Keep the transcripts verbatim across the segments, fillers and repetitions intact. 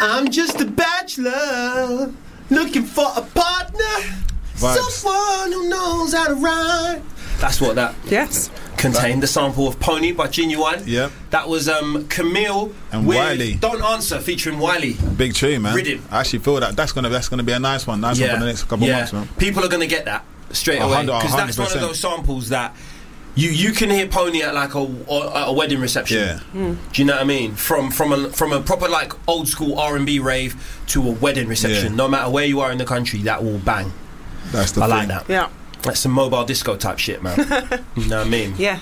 I'm just a bachelor looking for a partner, Vibes. someone who knows how to rhyme. That's what that Yes. contained. The sample of Pony by Genuine. Yep. That was um, Camille And with Wiley. Don't Answer featuring Wiley. Big tune, man. Rhythm. I actually feel that that's gonna that's gonna be a nice one. Nice one for the next couple yeah. of months, man. People are going to get that straight A away hundred- a because that's one of hundred those samples that you you can hear Pony at like a, a, a wedding reception. Yeah. Mm. Do you know what I mean? From from a from a proper like old school R and B rave to a wedding reception. Yeah. No matter where you are in the country, that will bang. That's the I thing. like that. Yeah. That's some mobile disco type shit, man. You know what I mean? Yeah.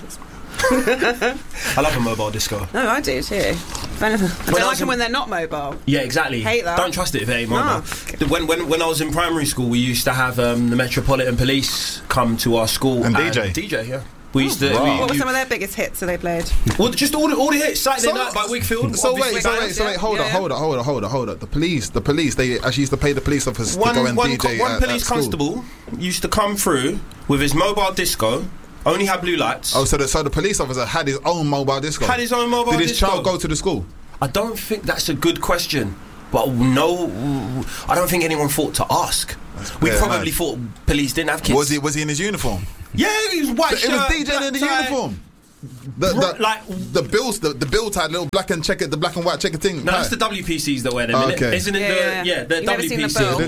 I love a mobile disco. No, I do too. If anything, I When don't I like was them in- when they're not mobile. Yeah, exactly. Hate that. Don't trust it if it ain't mobile. No. When, when, when I was in primary school, we used to have um, the Metropolitan Police come to our school And D J? D J, yeah. We used to. wow. we- What were you- some of their biggest hits that they played? well, just all the, all the hits. Saturday So- Night by Wakefield. So obviously. wait, so wait, so wait, hold Yeah, up, yeah. hold up, hold up, hold up, hold up. The police, the police, they actually used to pay the police officers One, to go and one, D J co- one at, police at school. constable used to come through with his mobile disco. Only had blue lights. Oh, so the so the police officer had his own mobile disco. Had his own mobile Did his disco. child go to the school? I don't think that's a good question. But no, I don't think anyone thought to ask. We yeah, probably nice. thought police didn't have kids. Was he was he in his uniform? Yeah, he was white It shirt. was DJing black in the tie. uniform. The, Bro, the, like- the bills, the, the bill tie, little black and checker, the black and white checker thing. No, that's the W P Cs that wear them, Oh, innit? okay. Isn't it? Yeah, the, yeah. yeah, the You've never W seen P the Cs. bill?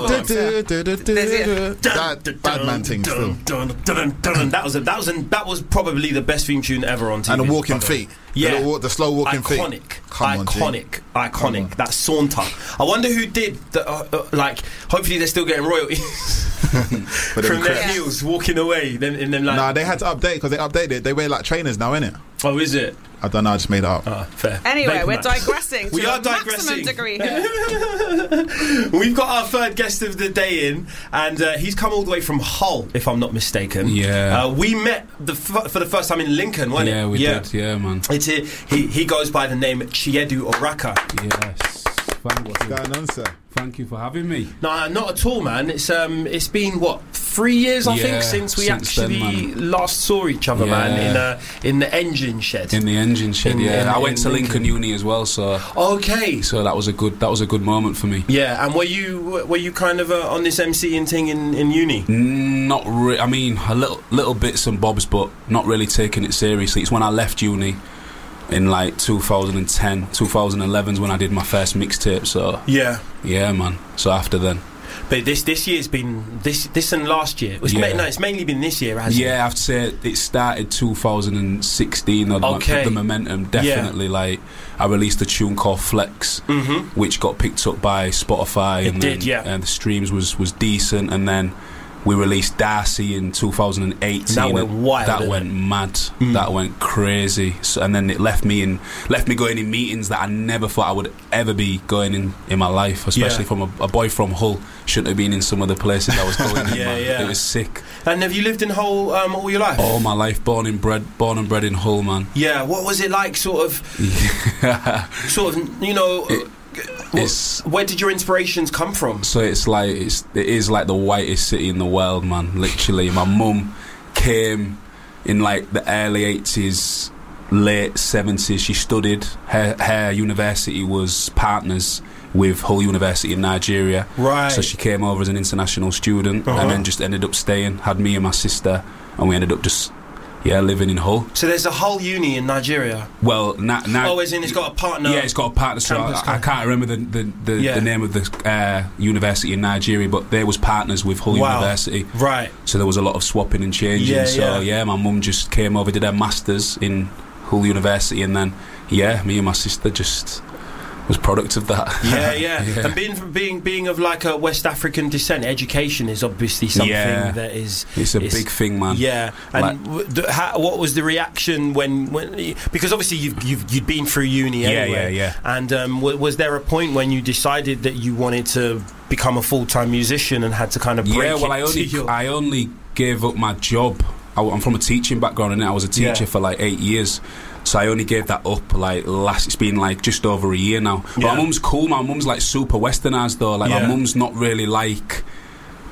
Well, that bad man thing still. That was a, that was a, that was probably the best theme tune ever on T V. And the walking by the way. feet. Yeah, the, little walk, the slow walking iconic, feet. Come on, G. iconic, Come iconic. on. That saunter. I wonder who did the uh, uh, like. Hopefully, they're still getting royalties them from their crepes. heels walking away. Then in them like. Nah, they had to update because they updated. They wear like trainers now, innit? Oh, is it? I don't know. I just made it up. Ah, fair. Anyway, Vapor we're Max. digressing to We are a digressing. maximum degree. We've got our third guest of the day in, and uh, he's come all the way from Hull, if I'm not mistaken. Yeah. Uh, we met the f- for the first time in Lincoln, wasn't Yeah, it? we did. Yeah, man. It's a, he he goes by the name Chiedu Oraka. Yes. Thank What's you. going on, sir? Thank you for having me. No, not at all, man. It's um, it's been what three years, I Yeah, think, since we since then, actually man. last saw each other, man. Yeah. In uh, in the engine shed. In the engine shed, In- yeah. in- I went in to Lincoln, Lincoln. Uni as well, so okay. so that was a good that was a good moment for me. Yeah, and were you were you kind of uh, on this MCing thing in, in uni? Mm, Not re- I mean, a little little bits and bobs, but not really taking it seriously. It's when I left uni in like two thousand ten, two thousand eleven 's when I did my first mixtape. So Yeah. yeah, man. So after then, But this this year's been this this and last year. It's Yeah. ma- no, it's mainly been this year, hasn't it? yeah, I have to say it started two thousand sixteen. Though, the- Okay. the momentum definitely. Like I released a tune called Flex, Mm-hmm. which got picked up by Spotify. It and did, then, yeah. And the streams was was decent, and then we released Darcy in two thousand eighteen. That went wild, That didn't went it? mad. Mm. That went crazy. So, and then it left me in, left me going in meetings that I never thought I would ever be going in in my life. Especially Yeah. from a, a boy from Hull, shouldn't have been in some of the places I was going in. Yeah, man. yeah. It was sick. And have you lived in Hull um, all your life? All my life, born and bred, born and bred in Hull, man. Yeah. What was it like? Sort of, sort of. You know, It- what- it's where did your inspirations come from? So it's like it's it is like the whitest city in the world, man. Literally, my mum came in like the early eighties, late seventies. She studied. Her her university was partners with Hull University in Nigeria. Right. So she came over as an international student, Uh-huh. and then just ended up staying. Had me and my sister, and we ended up just yeah living in Hull. So there's a Hull uni in Nigeria. Well, now na- Oh, as in it's got a partner. yeah, it's got a partner. So Campus I, I kind of- can't remember the the, the, Yeah. the name of the uh, university in Nigeria, but they was partners with Hull Wow. University. Right. So there was a lot of swapping and changing. Yeah, so yeah. yeah. my mum just came over, did her masters in Hull University, and then yeah, me and my sister just was product of that. Yeah, yeah, Yeah. And being from being being of like a West African descent, education is obviously something Yeah. that is. It's a it's- big thing, man. Yeah, and Like- w- the, how, what was the reaction when, when because obviously you've, you've you'd been through uni Yeah, anyway, yeah, yeah. and um, w- was there a point when you decided that you wanted to become a full time musician and had to kind of break Yeah, well, it I only to your... I only gave up my job. I, I'm from a teaching background, and I was a teacher Yeah. for like eight years. So I only gave that up like last. It's been like just over a year now. But Yeah. my mum's cool. My mum's like super westernised though. Like Yeah. my mum's not really like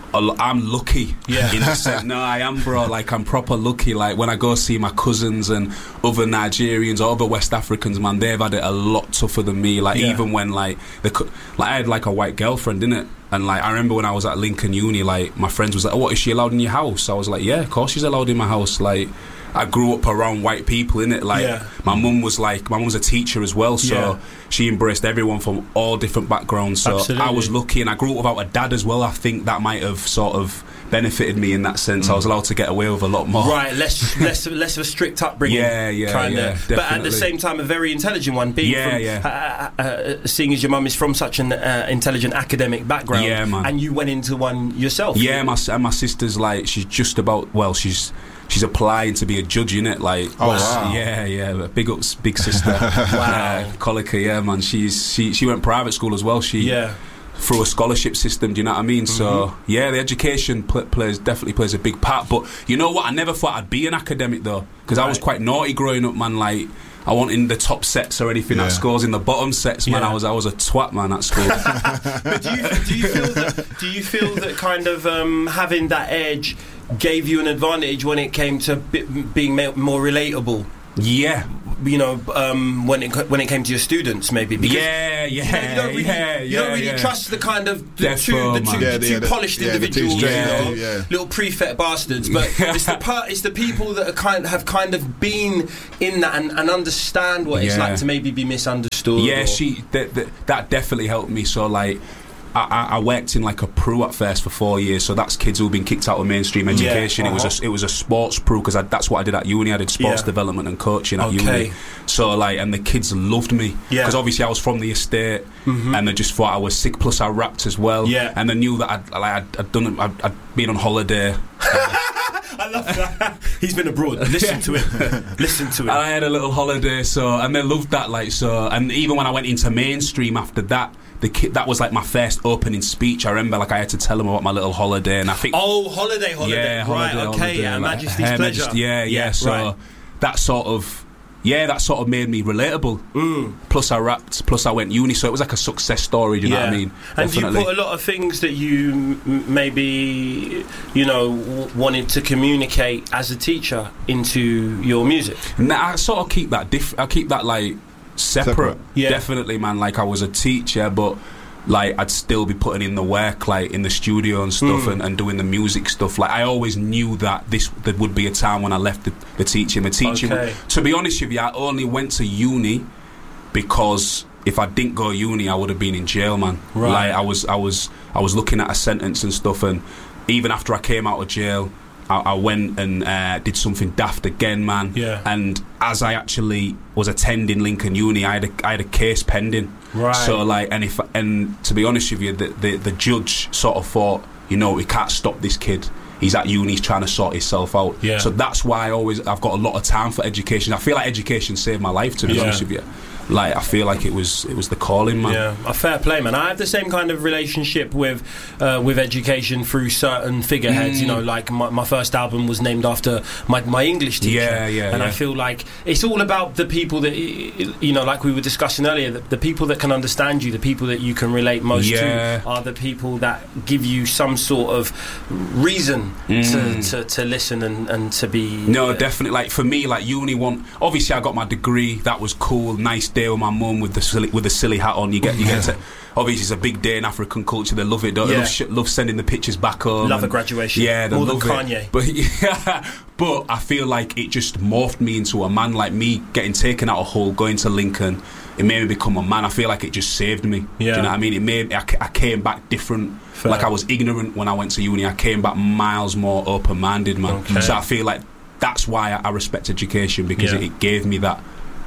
a lo- I'm lucky. Yeah. In a sense. No, I am, bro. Like, I'm proper lucky. Like, when I go see my cousins and other Nigerians or other West Africans, man, they've had it a lot tougher than me. Like, Yeah. even when, like, they co- like, I had, like, a white girlfriend, innit? And, like, I remember when I was at Lincoln Uni, like, my friends was like, oh, what, is she allowed in your house? I was like, yeah, of course she's allowed in my house. Like, I grew up around white people, innit? Like, Yeah. my mum was like, my mum was a teacher as well, so Yeah. she embraced everyone from all different backgrounds. So Absolutely. I was lucky, and I grew up without a dad as well. I think that might have sort of benefited me in that sense. I was allowed to get away with a lot more. Right, less less less of a strict upbringing. Yeah, yeah, kinda. yeah, But at definitely. the same time, a very intelligent one. Being Yeah, from, yeah. Uh, uh, seeing as your mum is from such an uh, intelligent academic background, Yeah, man. and you went into one yourself. Yeah, my and my sister's like, she's just about, well, she's she's applying to be a judge in it. Like, Oh, wow. yeah, yeah, but big ups, big sister. Wow. uh, Colica, yeah, man. She's she she went private school as well. She Yeah. through a scholarship system, do you know what I mean? Mm-hmm. So yeah, the education pl- plays definitely plays a big part. But you know what? I never thought I'd be an academic though, because I was Right. quite naughty growing up, man. Like, I wasn't in the top sets or anything. Yeah. That scores in the bottom sets, man. Yeah. I was I was a twat, man, at school. But do you do you feel that do you feel that kind of um, having that edge gave you an advantage when it came to bi- being ma- more relatable? yeah, You know, um, when it co- when it came to your students, maybe. Because yeah, yeah, You, know, you don't really, yeah, you don't yeah, really yeah. trust the kind of the Defo, two, the man. two, Yeah, the the- two yeah, the- polished yeah, the two individuals, straight, you know, yeah, yeah. little prefect bastards. But it's the part, it's the people that are kind have kind of been in that and, and understand what it's Yeah. like to maybe be misunderstood. Yeah, or- she that, that that definitely helped me. So like, I, I I worked in like a P R U at first for four years. So that's kids who've been kicked out of mainstream education. uh-huh. It was a, it was a sports P R U because that's what I did at uni. I did sports Yeah. development and coaching at Okay. uni. So like, and the kids loved me Yeah. because obviously I was from the estate, Mhm. and they just thought I was sick. Plus I rapped as well. Yeah. and they knew that I'd like I'd, I'd done I'd, I'd been on holiday. I love that. He's been abroad. Listen to it. Listen to And it. I had a little holiday, so and they loved that. Like so, and even when I went into mainstream after that, the kid that was like my first opening speech. I remember like I had to tell them about my little holiday, and I think Oh, holiday, holiday. yeah, right, holiday, okay, holiday, yeah, like, Majesty's Her pleasure. Majesty- yeah, yeah. so right. that sort of. Yeah, that sort of made me relatable. Mm. Plus I rapped, plus I went uni, so it was like a success story, do you know what I mean? And you Definitely. put a lot of things that you m- maybe, you know, w- wanted to communicate as a teacher into your music. Nah, I sort of keep that diff- I keep that like separate. Separate. Yeah. Definitely, man. Like I was a teacher, but like I'd still be putting in the work, like in the studio and stuff, Mm. and, and doing the music stuff. Like I always knew that this there would be a time when I left the, the teaching. The teaching. Okay. To be honest with you, I only went to uni because if I didn't go uni, I would have been in jail, man. Right. Like I was, I was, I was looking at a sentence and stuff, and even after I came out of jail, I, I went and uh, did something daft again, man. Yeah. And as I actually was attending Lincoln Uni, I had a, I had a case pending. Right. So like, and if and to be honest with you, the the, the judge sort of thought, you know, we can't stop this kid. He's at uni, he's trying to sort himself out. Yeah. So that's why I always I've got a lot of time for education. I feel like education saved my life, to be Yeah. honest with you. Like I feel like it was it was the calling, man. Yeah, a fair play, man. I have the same kind of relationship with uh, with education through certain figureheads. Mm. You know, like my, my first album was named after my, my English teacher. Yeah, yeah, And I yeah. feel like it's all about the people that y- you know, like we were discussing earlier. The, the people that can understand you, the people that you can relate most Yeah. to, are the people that give you some sort of reason Mm. to, to, to listen and, and to be. No, uh, definitely. Like for me, like uni one. Obviously, I got my degree. That was cool. Nice day with my mum with the silly, with the silly hat on. You get you get to. Obviously, it's a big day in African culture. They love it. Don't they? Yeah. Love, sh- love sending the pictures back home. Love a and- graduation. Yeah, they more than love Kanye. it. But yeah, but I feel like it just morphed me into a man. Like me getting taken out of Hull, going to Lincoln. It made me become a man. I feel like it just saved me. Yeah. Do you know what I mean? It made I, I came back different. Fair. Like I was ignorant when I went to uni. I came back miles more open-minded, man. Okay. So I feel like that's why I, I respect education, because Yeah. it, it gave me that,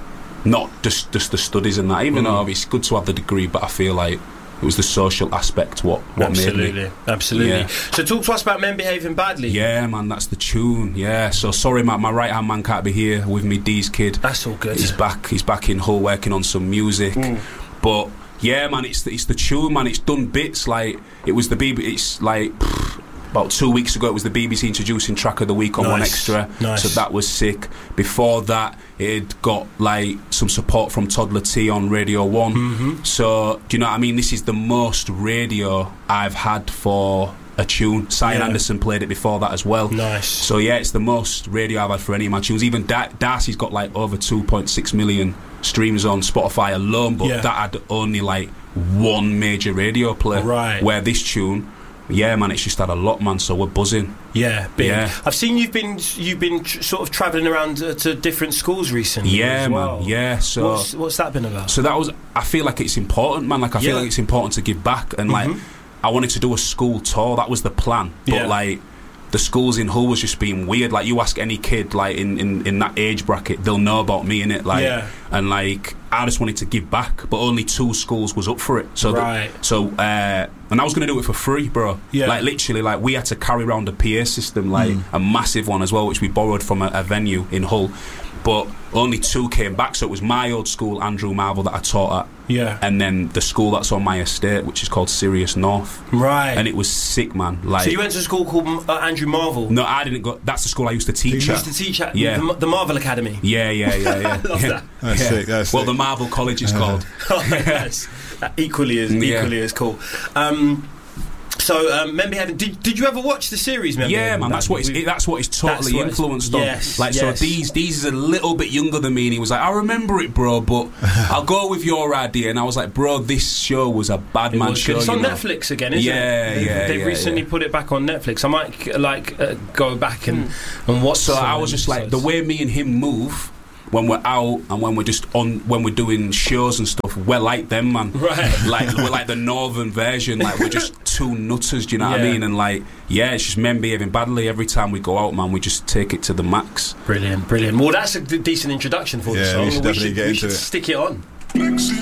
not just just the studies and that. Even Mm. though it's good to have the degree, but I feel like it was the social aspect what what absolutely, made me. absolutely. Yeah. So talk to us about Men Behaving Badly. Yeah, man, that's the tune. Yeah. So sorry, my my right hand man can't be here with me. D's kid. That's all good. He's back. He's back in Hull working on some music. Mm. But yeah, man, it's the, it's the tune, man. It's done bits. Like it was the B B. It's like pff, about two weeks ago. It was the B B C introducing track of the week on Nice. One Extra. Nice. So that was sick. Before that, it got like some support from Toddler T on Radio One. Mhm. So do you know what I mean? This is the most radio I've had for a tune. Cyan Yeah. Anderson played it before that as well. Nice. So yeah, it's the most radio I've had for any of my tunes. Even da- Darcy's got like over two point six million streams on Spotify alone, but Yeah. that had only like one major radio play. Right. Where this tune, yeah, man, it's just had a lot, man. So we're buzzing. Yeah, big. Yeah. I've seen you've been you've been tr- sort of travelling around uh, to different schools recently. Yeah, as well. man. Yeah. So What's, what's that been about? so that was. I feel like it's important, man. Like I feel Yeah. like it's important to give back, and like Mhm. I wanted to do a school tour. That was the plan. But Yeah. like the schools in Hull was just being weird. Like you ask any kid like in, in, in that age bracket, they'll know about me in it. Like Yeah. and like I just wanted to give back, but only two schools was up for it. So the- Right. so uh, and I was gonna do it for free, bro. Yeah. Like literally, like we had to carry around a P A system, like Mm. a massive one as well, which we borrowed from a, a venue in Hull. But only two came back, so it was my old school, Andrew Marvel, that I taught at, Yeah. and then the school that's on my estate, which is called Sirius North, Right. and it was sick, man. Like, so you went to a school called uh, Andrew Marvel. no, I didn't go. That's the school I used to teach You at. used to teach at Yeah. the, the Marvel Academy. Yeah, yeah, yeah, yeah. Love yeah. that. That's Yeah. sick, that's well, sick. the Marvel College is called. Oh, yes. Uh, equally as Yeah. equally as cool. Um, so, um, Memby Heaven. Did, did you ever watch the series, Memby Yeah, Heaven? man, that's what it's, We- it, that's what it's totally That's what it's- influenced yes, on. Like, yes. so these these is a little bit younger than me, and he was like, "I remember it, bro, but I'll go with your idea." And I was like, "Bro, this show was a bad It man was show." good. It's you on know? Netflix again, isn't Yeah, it? They, yeah, They yeah, recently yeah. put it back on Netflix. I might like uh, go back and and watch. So some I of was them just like, the episodes. way me and him move when we're out and when we're just on, when we're doing shows and stuff, we're like them, man. Right. Like we're like the northern version. Like we're just two nutters. Do you know what I Yeah. mean? And like, yeah, it's just men behaving badly every time we go out, man. We just take it to the max. Brilliant, brilliant. Well, that's a d- decent introduction for the Yeah, song. we should definitely should, get we into should it. stick it on. Flexi